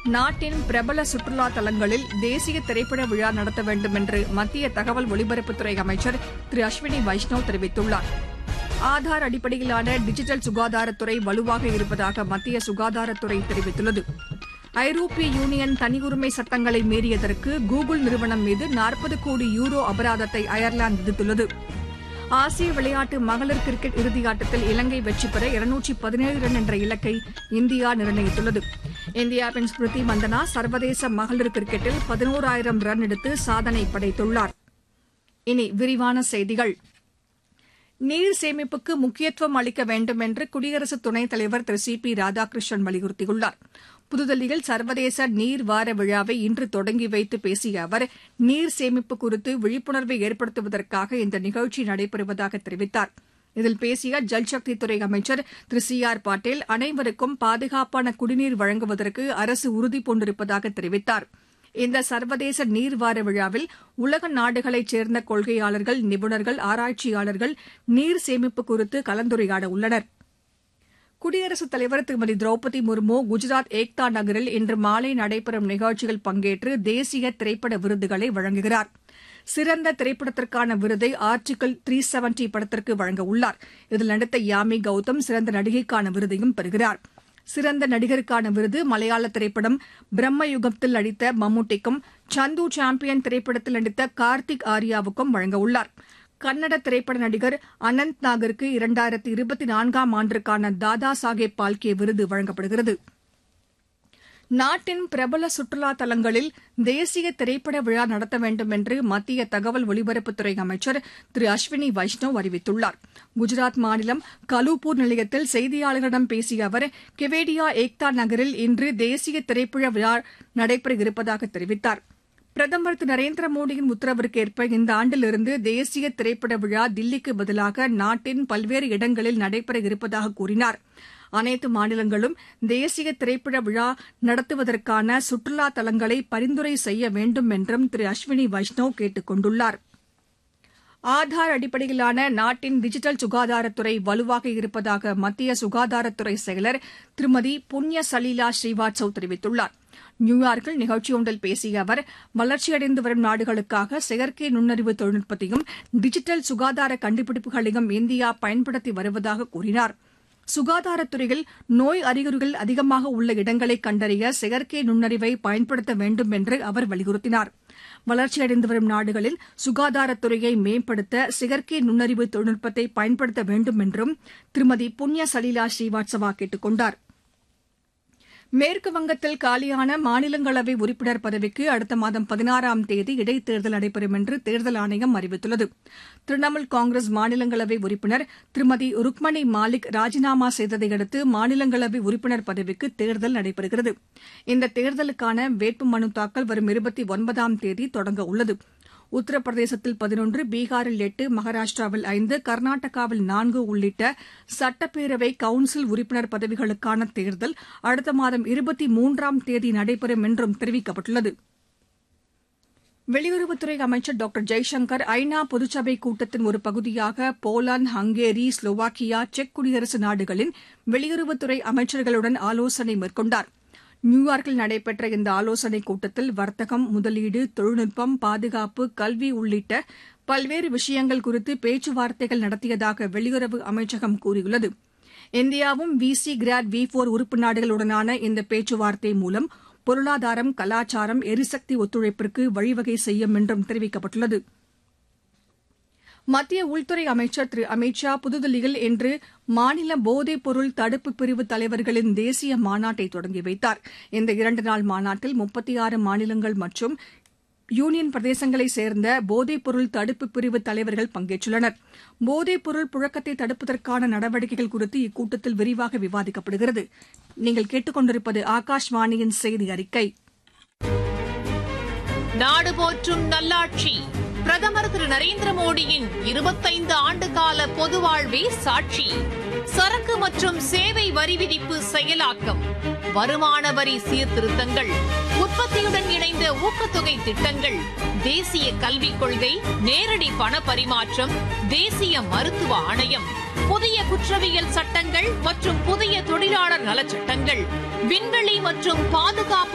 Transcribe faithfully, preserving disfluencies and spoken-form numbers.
நாட்டின் பிரபல சுற்றுலா தலங்களில் தேசிய திரைப்பட விழா நடத்த வேண்டும் என்று மத்திய தகவல் ஒலிபரப்புத்துறை அமைச்சர் திரு அஸ்வினி வைஷ்ணவ் தெரிவித்துள்ளார். ஆதார் அடிப்படையிலான டிஜிட்டல் சுகாதாரத்துறை வலுவாக இருப்பதாக மத்திய சுகாதாரத்துறை தெரிவித்துள்ளது. ஐரோப்பிய யூனியன் தனியுரிமை சட்டங்களை மீறியதற்கு கூகுள் நிறுவனம் மீது நாற்பது கோடி யூரோ அபராதத்தை அயர்லாந்து விதித்துள்ளது. ஆசிய விளையாட்டு மகளிர் கிரிக்கெட் இறுதியாட்டத்தில் இலங்கை வெற்றி பெற இருநூற்று பதினேழு ரன் என்ற இலக்கை இந்தியா நிர்ணயித்துள்ளது. இந்தியாவின் ஸ்மிருதி மந்தனா சர்வதேச மகளிர் கிரிக்கெட்டில் பதினோராயிரம் ரன் எடுத்து சாதனை படைத்துள்ளார். இனி விரிவான செய்திகள். நீர் சேமிப்புக்கு முக்கியத்துவம் அளிக்க வேண்டும் என்று குடியரசு துணைத் தலைவர் திரு சி பி ராதாகிருஷ்ணன் வலியுறுத்தியுள்ளார். புதுதில்லியில் சர்வதேச நீர் வார விழாவை இன்று தொடங்கி வைத்து பேசிய அவர், நீர் சேமிப்பு குறித்து விழிப்புணர்வை ஏற்படுத்துவதற்காக இந்த நிகழ்ச்சி நடைபெறுவதாக தெரிவித்தார். இதில் பேசிய ஜல்சக்தித்துறை அமைச்சர் திரு சி ஆர் பாட்டீல், அனைவருக்கும் பாதுகாப்பான குடிநீர் வழங்குவதற்கு அரசு உறுதிபூண்டிருப்பதாக தெரிவித்தார். இந்த சர்வதேச நீர் வார விழாவில் உலக நாடுகளைச் சேர்ந்த கொள்கையாளர்கள், நிபுணர்கள், ஆராய்ச்சியாளர்கள் நீர் சேமிப்பு குறித்து கலந்துரையாட உள்ளனர். குடியரசுத் தலைவர் திருமதி திரௌபதி முர்மு குஜராத் ஏக்தா நகரில் இன்று மாலை நடைபெறும் நிகழ்ச்சியில் பங்கேற்று தேசிய திரைப்பட விருதுகளை வழங்குகிறார். சிறந்த திரைப்படத்திற்கான விருதை ஆர்டிகிள் முன்னூற்று எழுபது படத்திற்கு வழங்க உள்ளார். இதில் நடித்த யாமி கௌதம் சிறந்த நடிகைக்கான விருதையும் பெறுகிறார். சிறந்த நடிகருக்கான விருது மலையாள திரைப்படம் பிரம்மயுகத்தில் நடித்த மம்முட்டிக்கும், சந்து சாம்பியன் திரைப்படத்தில் நடித்த கார்த்திக் ஆர்யாவுக்கும் வழங்க உள்ளார். கன்னட திரைப்பட நடிகர் அனந்த் நாகருக்கு இரண்டாயிரத்து இருபத்தி நான்காம் ஆண்டிற்கான தாதா சாஹேப் பால்கே விருது வழங்கப்படுகிறது. நாட்டின் பிரபல சுற்றுலா தலங்களில் தேசிய திரைப்பட விழா நடத்த வேண்டும் என்று மத்திய தகவல் ஒலிபரப்புத்துறை அமைச்சர் திரு அஸ்வினி வைஷ்ணவ் அறிவித்துள்ளார். குஜராத் மாநிலம் கலூப்பூர் நிலையத்தில் செய்தியாளர்களிடம் பேசிய அவர், கெவேடியா ஏக்தா நகரில் இன்று தேசிய திரைப்பட விழா நடைபெற இருப்பதாக தெரிவித்தார். பிரதமர் திரு நரேந்திர மோடியின் உத்தரவிற்கேற்ப இந்த ஆண்டிலிருந்து தேசிய திரைப்பட விழா தில்லிக்கு பதிலாக நாட்டின் பல்வேறு இடங்களில் நடைபெற இருப்பதாக கூறினார். அனைத்து மாநிலங்களும் தேசிய திரைப்பட விழா நடத்துவதற்கான சுற்றுலா தலங்களை பரிந்துரை செய்ய வேண்டும் என்றும் திரு அஸ்வினி வைஷ்ணவ் கேட்டுக் கொண்டுள்ளார். ஆதார் அடிப்படையிலான நாட்டின் டிஜிட்டல் சுகாதாரத்துறை வலுவாக இருப்பதாக மத்திய சுகாதாரத்துறை செயலர் திருமதி புண்ணிய சலீலா ஸ்ரீவாத்சவ் தெரிவித்துள்ளார். நியூயார்க்கில் நிகழ்ச்சியொன்றில் பேசிய அவர், வளர்ச்சியடைந்து வரும் நாடுகளுக்காக செயற்கை நுண்ணறிவு தொழில்நுட்பத்தையும் டிஜிட்டல் சுகாதார கண்டுபிடிப்புகளையும் இந்தியா பயன்படுத்தி வருவதாக கூறினார். சுகாதாரத்துறையில் நோய் அறிகுறிகள் அதிகமாக உள்ள இடங்களை கண்டறிய செயற்கை நுண்ணறிவை பயன்படுத்த வேண்டும் என்று அவர் வலியுறுத்தினார். வளர்ச்சியடைந்து வரும் நாடுகளில் சுகாதாரத்துறையை மேம்படுத்த செயற்கை நுண்ணறிவு தொழில்நுட்பத்தை பயன்படுத்த வேண்டும் என்றும் திருமதி புண்ணிய சலீலா ஸ்ரீவாத்சவா கேட்டுக் கொண்டார். மேற்குவங்கத்தில் காலியான மாநிலங்களவை உறுப்பினர் பதவிக்கு அடுத்த மாதம் பதினாறாம் தேதி இடைத்தேர்தல் நடைபெறும் என்று தேர்தல் ஆணையம் அறிவித்துள்ளது. திரிணாமுல் காங்கிரஸ் மாநிலங்களவை உறுப்பினர் திருமதி ருக்மணி மாலிக் ராஜினாமா செய்ததையடுத்து மாநிலங்களவை உறுப்பினர் பதவிக்கு தேர்தல் நடைபெறுகிறது. இந்த தேர்தலுக்கான வேட்புமனு தாக்கல் வரும் இருபத்தி ஒன்பதாம் தேதி தொடங்க உள்ளது. உத்தரப்பிரதேசத்தில் பதினொன்று, பீகாரில் எட்டு, மகாராஷ்டிராவில் ஐந்து, கர்நாடகாவில் நான்கு உள்ளிட்ட சட்டப்பேரவை கவுன்சில் உறுப்பினர் பதவிகளுக்கான தேர்தல் அடுத்த மாதம் இருபத்தி மூன்றாம் தேதி நடைபெறும் என்றும் தெரிவிக்கப்பட்டுள்ளது. வெளியுறவுத்துறை அமைச்சர் டாக்டர் ஜெய்சங்கர் ஐநா பொதுச்சபை கூட்டத்தின் ஒரு பகுதியாக போலந்து, ஹங்கேரி, ஸ்லோவாக்கியா, செக் குடியரசு நாடுகளின் வெளியுறவுத்துறை அமைச்சர்களுடன் ஆலோசனை மேற்கொண்டார். நியூயார்க்கில் நடைபெற்ற இந்த ஆலோசனைக் கூட்டத்தில் வர்த்தகம், முதலீடு, தொழில்நுட்பம், பாதுகாப்பு, கல்வி உள்ளிட்ட பல்வேறு விஷயங்கள் குறித்து பேச்சுவார்த்தைகள் நடத்தியதாக வெளியுறவு அமைச்சகம் கூறியுள்ளது. இந்தியாவும் விசிகிராட் வி நான்கு உறுப்பு நாடுகளுடனான இந்த பேச்சுவார்த்தை மூலம் பொருளாதாரம், கலாச்சாரம், எரிசக்தி ஒத்துழைப்பிற்கு வழிவகை செய்யும் என்றும் தெரிவிக்கப்பட்டுள்ளது. மத்திய உள்துறை அமைச்சர் திரு அமித் ஷா புதுதில்லியில் இன்று மாநில போதைப் பொருள் தடுப்பு பிரிவு தலைவர்களின் தேசிய மாநாட்டை தொடங்கி வைத்தார். இந்த இரண்டு நாள் மாநாட்டில் முப்பத்தி ஆறு மாநிலங்கள் மற்றும் யூனியன் பிரதேசங்களைச் சேர்ந்த போதைப் பொருள் தடுப்பு பிரிவு தலைவர்கள் பங்கேற்றுள்ளனர். போதைப் பொருள் புழக்கத்தை தடுப்பதற்கான நடவடிக்கைகள் குறித்து இக்கூட்டத்தில் விரிவாக விவாதிக்கப்படுகிறது. நீங்கள் கேட்டுக் கொண்டிருப்பது ஆகாஷ்வாணியின் செய்தி அறிக்கை. நாடு போற்றும் நல்லாட்சி பிரதமர் திரு நரேந்திர மோடியின் இருபத்தைந்து ஆண்டு கால பொது வாழ்வே சாட்சி. சரக்கு மற்றும் சேவை வரி விதிப்பு செயலாக்கம், வருமான வரி சீர்திருத்தங்கள், உற்பத்தியுடன் இணைந்த ஊக்கத்தொகை திட்டங்கள், தேசிய கல்விக் கொள்கை, நேரடி பண பரிமாற்றம், தேசிய மருத்துவ ஆணையம், புதிய குற்றவியல் சட்டங்கள் மற்றும் புதிய தொழிலாளர் நலச்சட்டங்கள், விண்வெளி மற்றும் பாதுகாப்பு